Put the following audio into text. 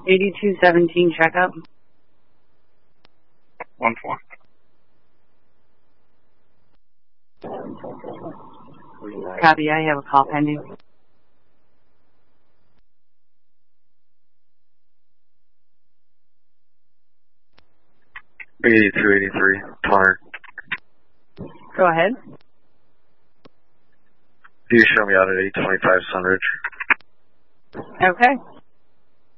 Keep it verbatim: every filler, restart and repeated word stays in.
eighty-two seventeen checkup. One four. Copy, I have a call pending. eighty-two eighty-three, Tar. Go ahead. You show me out at eight twenty-five Sunridge. Okay.